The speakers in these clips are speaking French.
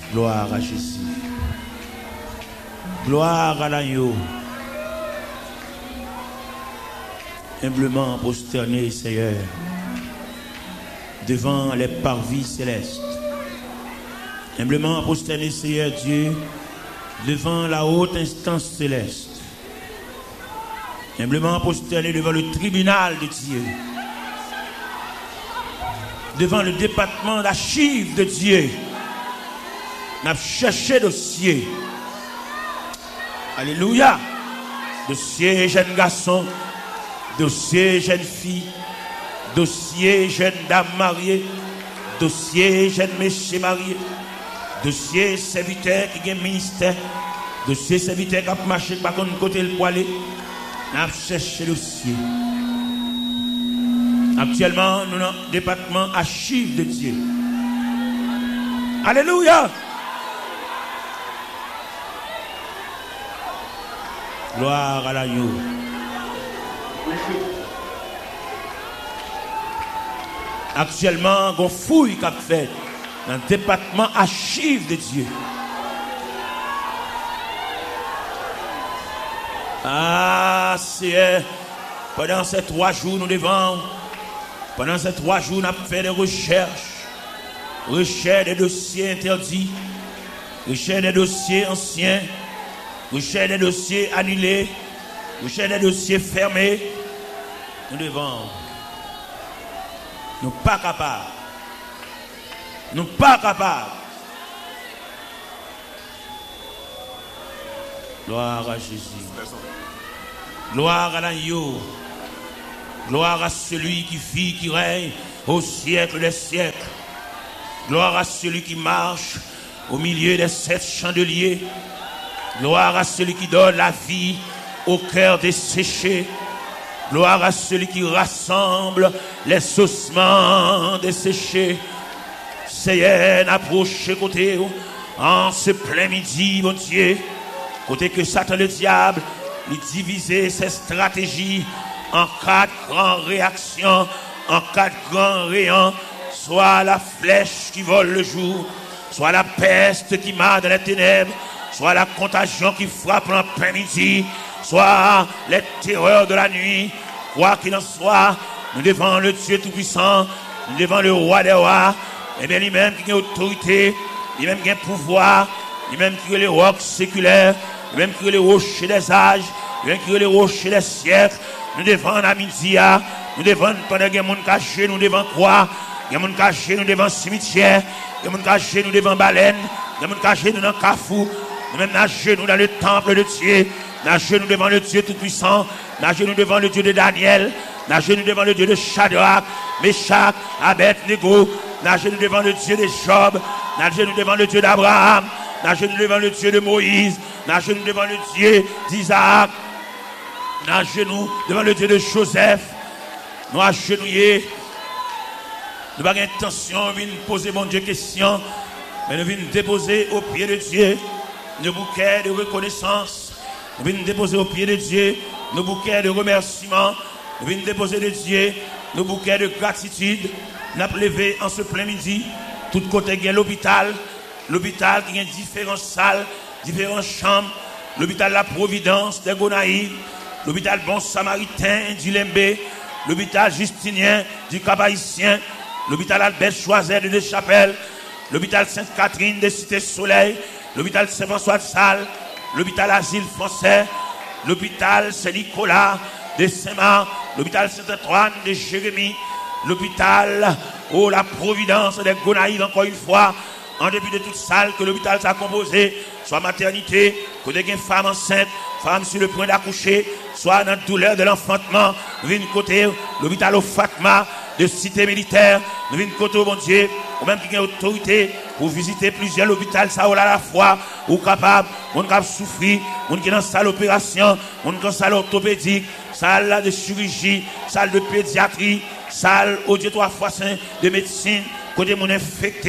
Gloire à Jésus. Gloire à l'agneau. Humblement prosterné, Seigneur, devant les parvis célestes. Humblement prosterné, Seigneur Dieu, devant la haute instance céleste. Humblement prosterné devant le tribunal de Dieu. Devant le département d'archives de Dieu. N'a cherché dossier. Alléluia. Dossier jeune garçon, dossier jeune fille, dossier jeune dame mariée, dossier jeune monsieur marié, dossier serviteur qui a un ministère, dossier serviteur qui a marché par contre côté le poilé. N'a cherché dossier. Actuellement, nous avons un département archives de Dieu. Alléluia. Gloire à l'agneau. Actuellement, on fouille qu'a fait dans le département archives de Dieu. Ah, c'est pendant ces 3 jours, nous devons, pendant ces 3 jours, nous avons fait des recherches des dossiers interdits, recherche des dossiers anciens, recherche des dossiers annulés, recherche des dossiers fermés. Nous devons, nous pas capables, nous pas capables. Gloire à Jésus. Gloire à l'agneau. Gloire à celui qui vit, qui règne au siècle des siècles. Gloire à celui qui marche au milieu des 7 chandeliers. Gloire à celui qui donne la vie au cœur desséché. Gloire à celui qui rassemble les ossements desséchés. Seigneur, approche côté en ce plein midi, mon Dieu. Côté que Satan le diable, il divisait ses stratégies en 4 grandes réactions, en 4 grands rayons, soit la flèche qui vole le jour, soit la peste qui marche dans les ténèbres, soit la contagion qui frappe en plein midi, soit les terreurs de la nuit. Quoi qu'il en soit, nous devant le Dieu Tout-Puissant, nous devant le Roi des Rois, et bien lui-même qui a autorité, lui-même qui a pouvoir, lui-même qui a les rocs séculaires, lui-même qui a les rochers des âges, lui-même qui a les rochers des siècles. Nous devons à midi, nous devons pendant que les gens cachés, nous devons croire, les gens cachés, nous devons cimetière, les gens cachés, nous devons baleine, les gens cachés, nous devons cafou, nous-mêmes nager nous dans le temple de Dieu, nager nous devant le Dieu Tout-Puissant, nager nous devant le Dieu de Daniel, nager nous devant le Dieu de Shadrach, Meshach, Abednego, nager nous devant le Dieu de Job, nager nous devant le Dieu d'Abraham, nager nous devant le Dieu de Moïse, nager nous devant le Dieu d'Isaac, nager nous devant le Dieu de Joseph, nous agenouiller, nous n'avons pas l'intention de poser mon Dieu question, mais nous venons déposer au pied de Dieu nos bouquets de reconnaissance, nous venons déposer au pied de Dieu nos bouquets de remerciement, nous venons déposer de Dieu nos bouquets de gratitude. Nous avons levé en ce plein midi, tout côté il y a l'hôpital qui a différentes salles, différentes chambres, l'hôpital La Providence des Gonaïves, l'hôpital Bon Samaritain du Lembe, l'hôpital Justinien du Cap-Haïtien, l'hôpital Albert Choiset de Deschapelles, l'hôpital Sainte-Catherine de Cité-Soleil, l'hôpital Saint-François de Salles, l'hôpital Asile Français, l'hôpital Saint-Nicolas de Saint-Marc, l'hôpital Saint-Antoine de Jérémie, l'hôpital La Providence des Gonaïves, encore une fois, en début de toute salle que l'hôpital s'est composé, soit maternité, côté une femme enceinte, femme sur le point d'accoucher, soit dans la douleur de l'enfantement, nous venons côté l'hôpital au Fatma de cité militaire, nous venons côté mon Dieu, ou même qui a autorité pour visiter plusieurs hôpitaux, ça à la fois, ou capable, on capable souffrir, on qui est dans salle d'opération, on qui est dans salle orthopédique, salle de chirurgie, salle de pédiatrie, salle au Dieu 3 fois saint de médecine, côté mon infecté,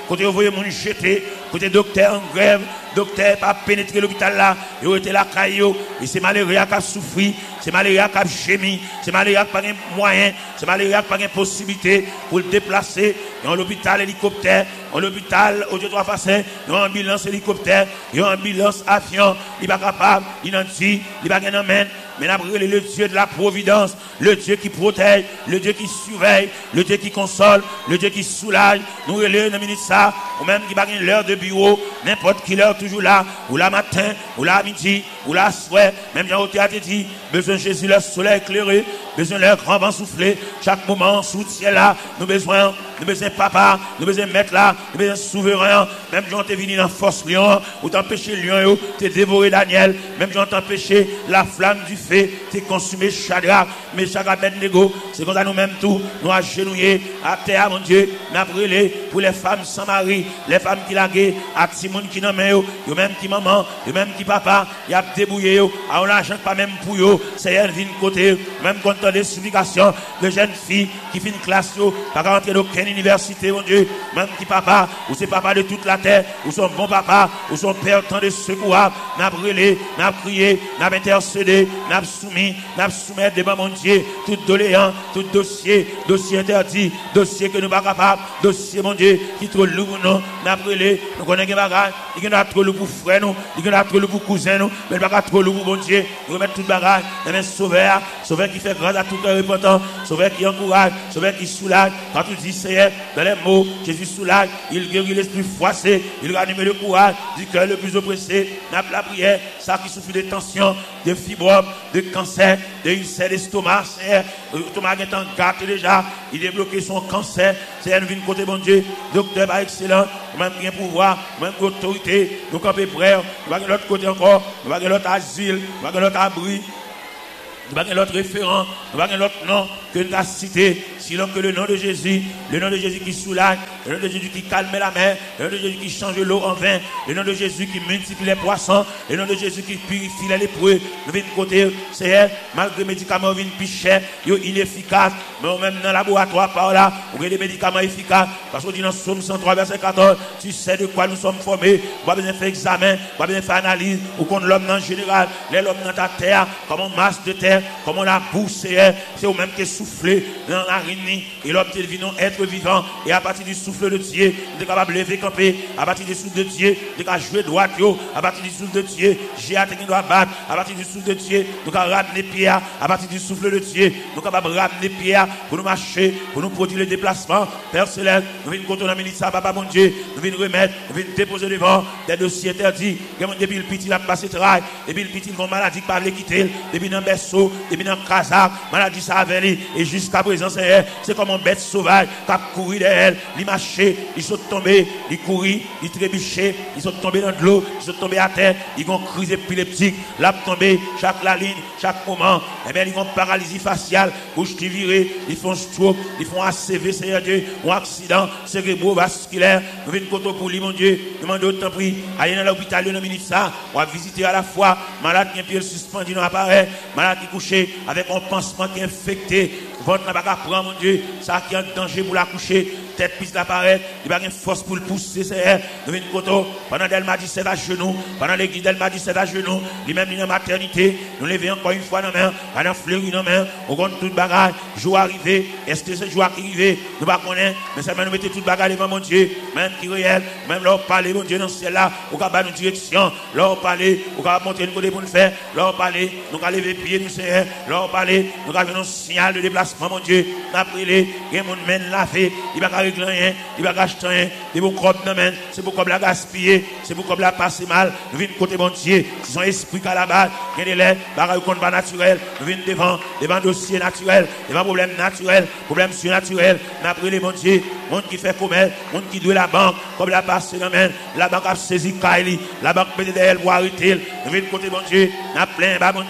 côté vous voyez mon jeté, côté docteur en grève, docteur pas pénétrer l'hôpital là, il était là caillou, et c'est malheureux qui a souffert, c'est malheureux qui a gémi, c'est malheureux qui a pas de moyens, c'est malheureux qui a pas de possibilité pour le déplacer dans l'hôpital hélicoptère, dans l'hôpital au 3 façons, dans ambulance hélicoptère, dans ambulance avion, il pas capable, il n'en dit, il pas gain main. Mais après le Dieu de la providence, le Dieu qui protège, le Dieu qui surveille, le Dieu qui console, le Dieu qui soulage. Nous relèvons dans le ministère, ou même qui baguette l'heure de bureau, n'importe qui l'heure toujours là, ou la matin, ou la midi, ou la soirée, même dans le théâtre dit, besoin de Jésus, le soleil éclairé, besoin de leur grand vent soufflé, chaque moment, sous le ciel là, nous besoin papa, nous besoin mettre là, nous besoin souverain, même quand tu es venu dans force lion, ou t'empêcher lion, tu dévoré Daniel, même quand t'empêcher la flamme du feu, tu consumé Shadrach, mais Shadrach Abednego, c'est comme ça nous-mêmes tout, nous agenouillés à terre, mon Dieu, nous brûlé pour les femmes sans mari, les femmes qui laguent, à Timon qui n'en met, yo même qui maman, yo même qui papa, y a débrouillé, à on l'argent pas même pour eux, c'est elle vient côté, même quand on a des supplications de jeunes filles qui finissent classe, pas rentrer dans aucune université, mon Dieu, même qui papa, ou c'est papa de toute la terre, ou son bon papa, ou son père tant de secours, n'a brûlé, n'a prié, n'a intercédé, n'a soumis, n'a soumis devant mon Dieu, tout doléant, tout dossier interdit, dossier que nous pas capable, dossier mon Dieu, qui trop lourd pour nous, n'a brûlé, nous connaissons des bagages, il y a trop lourd pour frère nous, il y a trop lourd pour cousin nous, mais il n'y a pas trop lourd pour mon Dieu, nous remettons tout bagage, mais sauveur qui fait grâce à tout cœur repentant, sauveur qui encourage, sauveur qui soulage, quand tu dis Seigneur, dans les mots, Jésus soulage, il guérit l'esprit froissé, il ranime le courage, du cœur le plus oppressé, n'a pas la prière, ça qui souffre de tension, de fibromes, de cancer, de ulcère d'estomac, Seigneur, l'estomac est en gâte déjà, il débloqué son cancer, Seigneur, nous venons côté bon Dieu, docteur par excellent, même bien pouvoir, même autorité, nous campons prêts, nous allons de l'autre côté encore, nous allons de l'autre asile, nous allons de l'autre abri, nous allons de l'autre référent, nous allons de l'autre nom que nous avons cité, sinon que le nom de Jésus qui soulage, le nom de Jésus qui calme la mer, le nom de Jésus qui change l'eau en vin, le nom de Jésus qui multiplie les poissons, le nom de Jésus qui purifie les lépreux. Nous venons côté, c'est malgré les médicaments viennent plus chers, ils sont inefficaces, mais même dans le laboratoire par là, on a des médicaments efficaces, parce qu'on dit dans Somme 103 verset 14, tu sais de quoi nous sommes formés, on va bien faire examen, on va bien faire analyse, ou qu'on l'homme en général, l'homme dans ta terre, comme on masse de terre, comme on la bourse, c'est au même que souffler dans la narine, et l'homme est devenu être vivant, et à partir du souffle de Dieu, il est capable de lever, camper, à partir du souffle de Dieu, il est capable de jouer droit, à partir du souffle de Dieu, j'ai hâte qu'il doit battre, à partir du souffle de Dieu, nous avons ramené Pierre, à partir du souffle de Dieu, nous sommes capables de ramener Pierre pour nous marcher, pour nous produire le déplacement, Père Céleste, nous venons contre la ministère, Papa mon Dieu, nous venons remettre, nous venons déposer devant des dossiers interdits, depuis le petit, il a passé travail, depuis le petit, il a une maladie qui pas les quitter, depuis dans le berceau, depuis dans le casaque, maladie ça avait et jusqu'à présent, c'est comme un bête sauvage qui a couru derrière, il marchait, ils sont tombés, ils couraient, ils trébuchaient, ils sont tombés dans de l'eau, ils sont tombés à terre, ils ont crise épileptique, là tombé, chaque la ligne, chaque moment, et bien ils ont paralysie faciale, bouche qui virée, ils font stroke, ils font ACV, Seigneur Dieu, ou accident cérébrovasculaire, nous venons contre pour lui, mon Dieu, demandez autant prix, allez dans l'hôpital, dans le ministère, on va visiter à la fois, malade qui est un pied suspendu dans l'appareil, malade qui est couché avec un pansement qui est infecté, votre n'a pas prendre, mon Dieu, ça qui est en danger pour la coucher, tête piste l'apparaît, il n'y a pas de force pour le pousser, c'est nous venons contre, pendant qu'elle m'a dit c'est à genoux, pendant l'église elle m'a dit c'est à genoux, lui-même dans la maternité, nous levons encore une fois dans la main, pendant fleuri dans la main, on compte tout bagage, jour arrivé, est-ce que c'est jour qui arrivé, nous ne connaissons pas, mais ça nous mettez tout bagage devant mon Dieu, même qui réel, même leur parler, mon Dieu, dans ce ciel-là, on va faire une direction, leur parler, on va monter une côté pour nous faire, leur parler, nous allons lever pied, nous Seigneur, leur parler, nous allons faire un signal de déplacement, mon Dieu, nous allons prier, il y a un monde lavé, il va pas régler rien, il va acheter rien, il va pas de c'est pour comme la gaspiller, c'est pour comme la passer mal, nous venons côté mon Dieu, si son esprit à la base, il y a des lèvres, bagaille contre pas naturel, nous venons devant dossier naturel, devant problème naturel, problème surnaturel, nous avons prié mon Dieu, monde qui fait commerce, monde qui doit la banque, comme la passe la banque a saisi Kylie, la banque peut derrière pour arrêter, nous venons côté mon Dieu, nous avons plein, mon Dieu,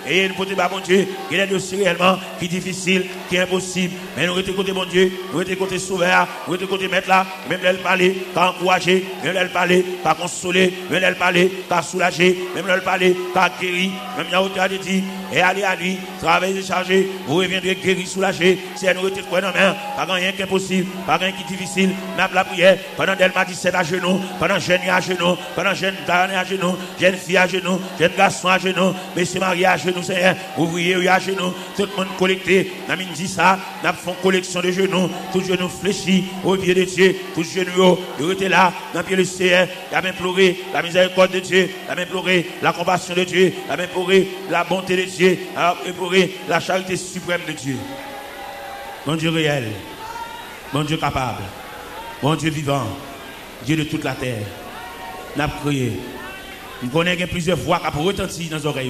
et nous pouvons bon Dieu, il y a des dossiers réellement qui difficiles, qui est impossible. Mais nous restons côté bon Dieu, nous restons côté sauveur, nous restons côté maître là, même elle parler, qu'à encourager, même elle parler, qu'à consoler, même elle parler, qu'à soulager, même elle parler, qu'à guérir, même il y a autant de dire, et allez à lui, travaillez chargé, vous reviendrez guérir, soulager, si elle nous retient quoi dans la main, pas rien qui est impossible, pas rien qui est difficile, n'a la prière, pendant elle m'a dit c'est à genoux, pendant jeune à genoux, pendant jeune dame à genoux, jeune fille à genoux, jeune garçon à genoux, monsieur marié à genoux, c'est ouvrier à genoux, tout le monde collecté, n'a mis dit ça, n'a fait une collection de genoux, tous genoux fléchis au pied de Dieu, tous genoux, ils étaient là, dans le pied de Seigneur, il a même pleuré la miséricorde de Dieu, il a même pleuré la compassion de Dieu, il a même pleuré la bonté de Dieu, il a même pleuré la charité suprême de Dieu. Bon Dieu réel, bon Dieu capable, bon Dieu vivant, Dieu de toute la terre, n'a prié. Nous connaissons plusieurs voix qui ont retenti dans nos oreilles.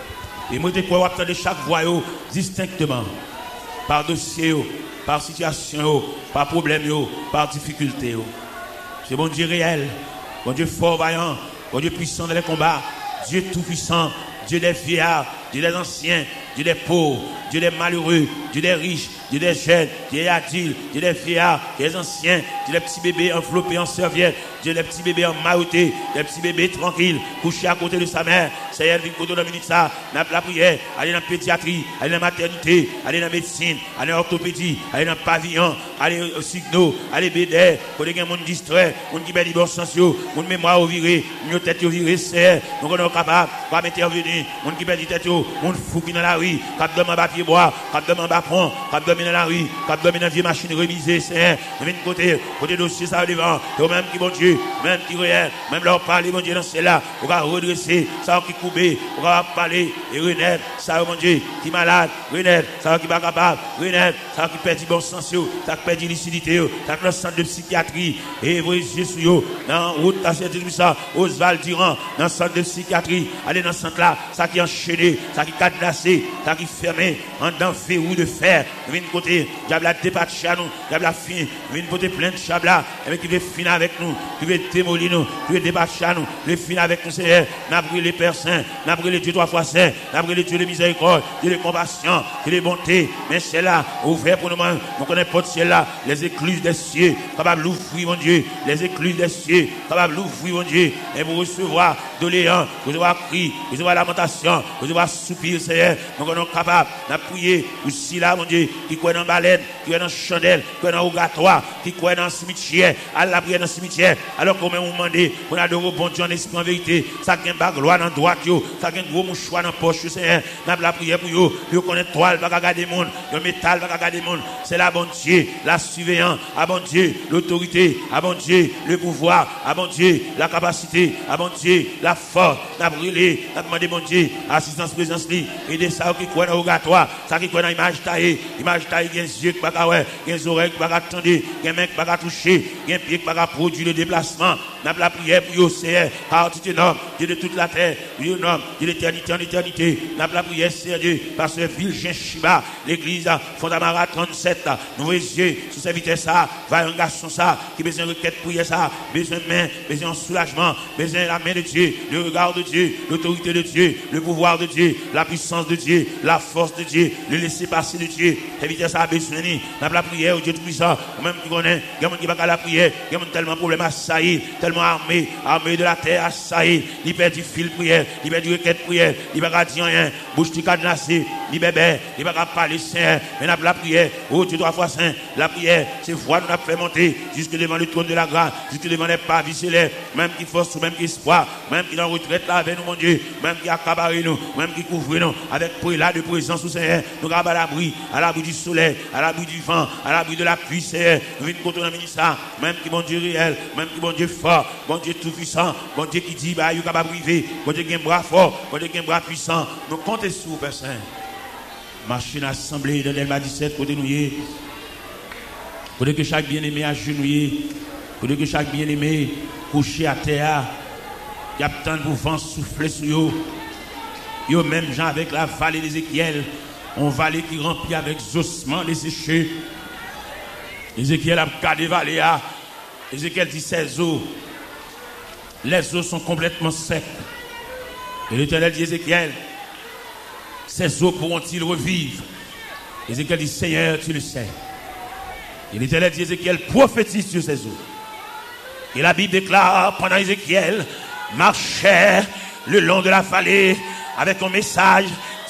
Et moi, je crois entendre chaque voix distinctement, par dossier, par situation, par problème, par difficulté. C'est bon Dieu réel, bon Dieu fort, vaillant, bon Dieu puissant dans les combats, Dieu tout-puissant, Dieu des vieillards, Dieu des anciens, Dieu des pauvres, Dieu des malheureux, Dieu des riches, Dieu des jeunes, Dieu des adultes, Dieu des vieillards, Dieu des anciens, Dieu des petits bébés enveloppés en serviette, Dieu des petits bébés en mailloté, des petits bébés tranquilles, couchés à côté de sa mère. Seigneur, viens côté de la minute ça, n'a la prière, aller dans la pédiatrie, aller dans la maternité, aller dans la médecine, aller dans l'orthopédie, aller dans le pavillon, aller au signo, aller bédé, pour les gens qui distrait, qui perdent bon sens, mon mémoire au viré, mon tête au viré, c'est, nous sommes capables, pas m'intervenir, mon qui perd tête, mon fou qui dans la rue, qui demande à pied bois, qui demande à pont, qui domine dans la rue, qui domine dans vieille machine remisée, c'est, de côté dossier ça devant, et même qui bon Dieu, même qui réel, même leur parler, mon Dieu, dans celle-là, on va redresser, ça qui coupé, on va parler, et renaître, ça, mon Dieu, qui malade, renaître, ça qui pas capable, renaître, ça qui perd du bon sens, ça qui perd du lucidité, ça qui le centre de psychiatrie, et vous Jésus, dans route, ça, Oswald Durand, dans le centre de psychiatrie, allez dans ce centre-là, ça qui enchaîné, ça qui cadenassé, ça qui fermé, en dans verrou de fer, vient côté, diable a débattu à nous, diable a fini, vient côté plein de chabla, et qui veut finir avec nous, qui veut démolir nous, qui veut débattre à nous, qui veut finir avec nous, Seigneur, n'a brûlé les Pères Saints, n'a brûlé Dieu 3 fois saint, n'a brûlé Dieu de miséricorde, Dieu de compassion, Dieu de bonté, mais c'est là, ouvert pour nous, on connaît pas de ciel là, les écluses des cieux, capable d'ouvrir, mon Dieu, les écluses des cieux, capable d'ouvrir, mon Dieu, et vous recevoir doléant, vous recevoir cri, vous recevoir lamentation, vous recevoir soupir, Seigneur, nous sommes capables d'appuyer aussi là, mon Dieu, qui croit dans la baleine, qui croit dans la chandelle, qui croit dans le rogatoire, qui croit dans le cimetière, à la prière dans le cimetière, alors qu'on m'a demandé, on a de bon Dieu en esprit en vérité, ça qui est un gloire dans le droit, ça qui est un gros mouchoir dans la poche, Seigneur, n'a la prière pour eux, nous connaît toile, pas garder le monde, le métal, pas garder le monde, c'est la bonne Dieu, la surveillance, à bon Dieu, l'autorité, à bon Dieu, le pouvoir, à bon Dieu, la capacité, à bon Dieu, la force, n'a brûlé, n'a demandé bon Dieu, assistance, présence, et de ça qui croit dans le rogatoire, ça qui croit dans l'image taillée, l'image taillée, il y a des yeux qui ne peuvent pas voir, il y a des oreilles qui ne peuvent pas attendre, il y a des mains qui ne peuvent pas toucher, il y a des pieds qui ne peuvent pas produire le déplacement, n'a la prière pour eux, Seigneur, car tu es homme, Dieu de toute la terre, Dieu homme, Dieu d'éternité en éternité, n'a la prière, Seigneur, parce que Vilgin Chiba, l'église, Fondamara 37, nous voyons Dieu, sous serviteur ça, va un garçon ça, qui besoin de requête prière ça, besoin de main, besoin de soulagement, besoin de la main de Dieu, le regard de Dieu, l'autorité de Dieu, le pouvoir de Dieu, la puissance de Dieu, la force de Dieu, le laisser passer de Dieu, serviteur ça, besoin de la prière au Dieu tout-puissant, même qui connaît, il y a des gens qui ne pas la prière, il y a tellement de problèmes à saillir, tellement armé de la terre à saillir, il perd du fil prière, il perd du requête prière, il ne peut pas dire rien, bouche du cadenassé, il bébé, il ne peut pas parler saint, mais la prière, oh Dieu 3 fois saint, la prière, c'est voix nous a fait monter jusque devant le trône de la grâce, jusque devant les pavis célestes, même qui force, même qui espoir, même qui est en retraite là avec nous, mon Dieu, même qui accabare nous, même qui couvre nous, avec là de présence au Seigneur, nous sommes à l'abri du soleil, à l'abri du vent, à l'abri de la pluie, Seigneur, nous venons contre le ministère, même qui bon Dieu réel, même qui bon Dieu fort, bon Dieu tout puissant, bon Dieu qui dit, bah, il est capable de priver, bon Dieu qui a un bras fort, bon Dieu qui a un bras puissant, nous comptons sur vous, Père Saint. Machine assemblée dans l'Elma 17, côté nous y côté que chaque bien-aimé agenouillé, côté que chaque bien-aimé couché à terre, il y a tant de vent souffler sur eux. Yo même gens avec la vallée d'Ézéchiel, une vallée qui remplit avec ossements desséchés. Ézéchiel a gardé vallée à Ézéchiel dit ces eaux, les eaux sont complètement secs. Et l'Éternel dit Ézéchiel, ces eaux pourront-ils revivre? Ézéchiel dit, Seigneur, tu le sais. Et l'Éternel dit, Ézéchiel, prophétise sur ces eaux. Et la Bible déclare, pendant Ézéchiel marchait le long de la vallée avec un message,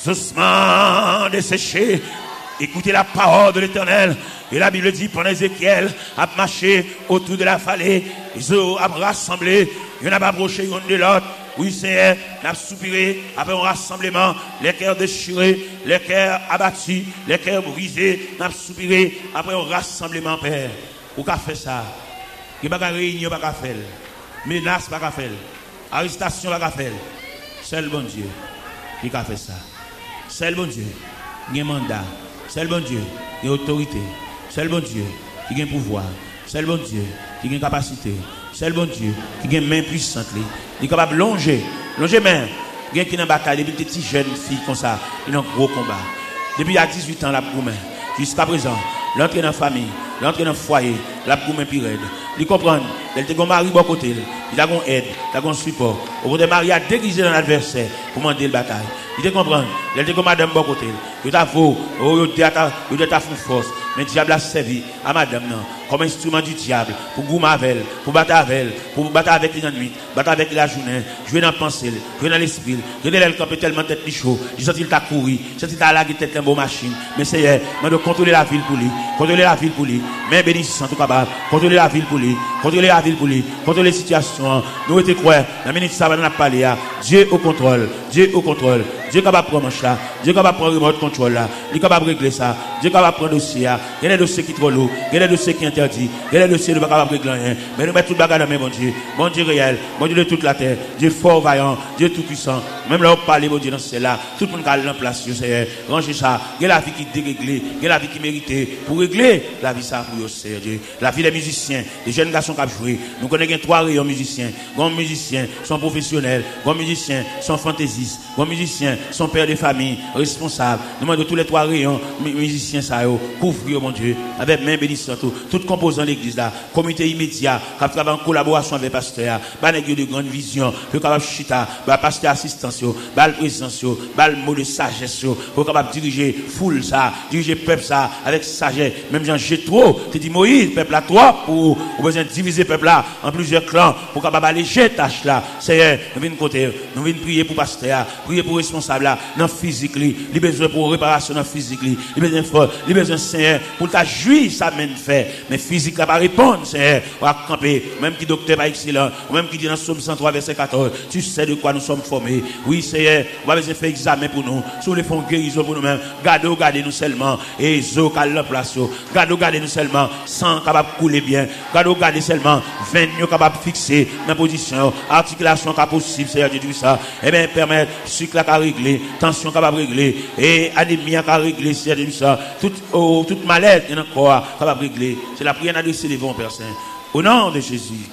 ossements desséchés. Écoutez la parole de l'Éternel. Et la Bible dit, pendant Ézéchiel a marché autour de la vallée, ils ont rassemblé, il y en a pas approché l'un de l'autre. Oui, Seigneur, nous avons soupiré après un rassemblement, les cœurs déchirés, les cœurs abattus, les cœurs brisés. Nous avons soupiré après un rassemblement, Père. Ou qu'a fait ça? Il n'y a pas de réunion, pas de faire. Menace, pas de faire. Arrestation, pas de faire. Seul bon Dieu qui a fait ça. Seul bon Dieu qui a un mandat. Seul bon Dieu qui a autorité. Seul bon Dieu qui a un pouvoir. Seul bon Dieu qui a une capacité. Seul bon Dieu qui a une main puissante. Il est capable de longer main. Il y a qui dans la bataille, depuis des petites jeunes filles comme ça, il y a un gros combat. Depuis il y a 18 ans, la gourmet. Jusqu'à présent, l'entrée dans la famille, l'entrée dans le foyer, la gourmet plus raide. Il comprend, elle te mari bon côté, il a une aide, il a un support. Au bout de mari a déguisé dans l'adversaire pour demander la bataille. Il te comprend, elle te madame bon côté, il t'a faux, il t'a fait force. Mais le diable a servi à madame non, comme instrument du diable pour goumer avec elle, pour battre avec elle, pour battre avec les nuit, battre avec la journée, jouer dans la pensée, jouer dans l'esprit, jouer dans le camp tellement tête chaud, il sent qu'il t'a couru, il sent qu'il t'a lagué tête en bonne machine. Mais c'est de contrôler la ville pour lui, contrôler la ville pour lui, mais bénissant tout capable, contrôler la ville pour lui, contrôler la ville pour lui, contrôler les situations. Nous étions croyants, la minute ça va dans la parler, Dieu au contrôle, Dieu au contrôle. Dieu est capable de prendre manche là, Dieu est capable de prendre remote contrôle là, il est capable de régler ça, Dieu est capable de prendre dossier là, il y a des dossiers qui sont trop lourds, il y a des dossiers qui sont interdits, il y a des dossiers qui ne sont pas capables de régler rien, mais nous mettons tout le bagage dans mes bon Dieu réel, bon Dieu de toute la terre, Dieu fort vaillant, Dieu tout puissant, même là où parler bon Dieu dans celle-là, tout le monde a en place, Seigneur, rangez ça, il y a la vie qui est déréglée, il y a la vie qui mérite, pour régler la vie ça pour vous, Seigneur Dieu, la vie des musiciens, des jeunes garçons qui ont joué, nous connaissons 3 rayons musiciens, grands musiciens sont professionnels, grands musiciens sont fantaisistes, grands musiciens sont pères de famille, responsables. Nous demandons tous les 3 rayons musiciens, ça, couvrir, mon Dieu, avec main bénissante, tout composant de l'église là, comité immédiat, qui travaille en collaboration avec le pasteur, de grande vision, pour capable chita, pasteur assistance, le présence, le mot de sagesse, pour capable diriger foule ça, diriger peuple ça, avec sagesse. Même Jean Jétro, tu dis Moïse, peuple à toi, pour besoin de diviser peuple là en plusieurs clans, pour capable alléger tâche là. Seigneur, nous venons côté, nous venons prier pour pasteur, prier pour responsable là, dans physique, il besoin pour réparation dans physique, il besoin fort, il besoin Seigneur pour ta jouir ça même fait, mais physique là pas répondre Seigneur, on va camper, même qui docteur pas excellent, ou même qui dit dans Somme 103 verset 14, tu sais de quoi nous sommes formés. Oui Seigneur, on va besoin faire examen pour nous, sur les fonds guérison pour nous-mêmes, gardez nous seulement et zo cal la place, gardez nous seulement sang capable couler bien, gardez seulement 20 capable fixer dans position, articulation capable possible Seigneur Dieu ça, et bien permettre sucre là régler, tension capable régler et anémie capable régler Seigneur Dieu ça, toute maladie dans le corps capable régler. C'est la prière adressée devant Père Saint. Au nom de Jésus.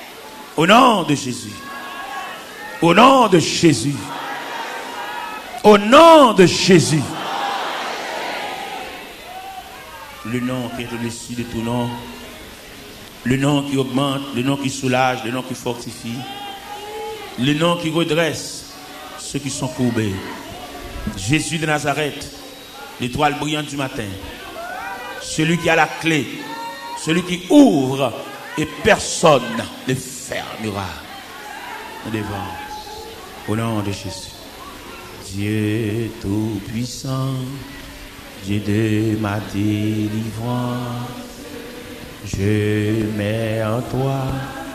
Au nom de Jésus. Au nom de Jésus. Au nom de Jésus. Le nom qui est au-dessus de tout nom. Le nom qui augmente, le nom qui soulage, le nom qui fortifie. Le nom qui redresse ceux qui sont courbés. Jésus de Nazareth, l'étoile brillante du matin. Celui qui a la clé. Celui qui ouvre et personne ne fermera. Devant. Au nom de Jésus. Dieu tout-puissant, Dieu de ma délivrance, je mets en toi